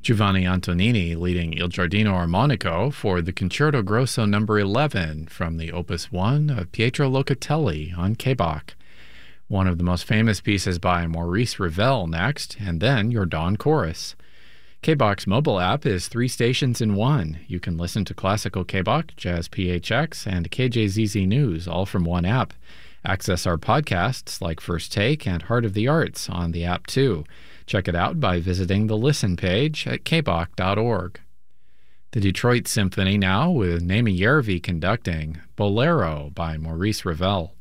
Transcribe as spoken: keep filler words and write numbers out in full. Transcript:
Giovanni Antonini leading Il Giardino Armonico for the Concerto Grosso number eleven from the Opus one of Pietro Locatelli on K-Bach. One of the most famous pieces by Maurice Ravel next, and then your Dawn Chorus. K-Bach's mobile app is three stations in one. You can listen to classical K-Bach, Jazz P H X, and K J Z Z News all from one app. Access our podcasts like First Take and Heart of the Arts on the app too. Check it out by visiting the Listen page at k bach dot org. The Detroit Symphony now with Naimi Järvi conducting Bolero by Maurice Ravel.